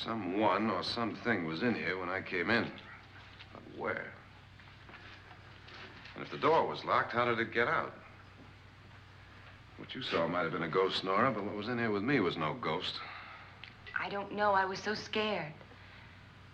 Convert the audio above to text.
Someone or something was in here when I came in. But where? And if the door was locked, how did it get out? What you saw might have been a ghost, Nora, but what was in here with me was no ghost. I don't know. I was so scared.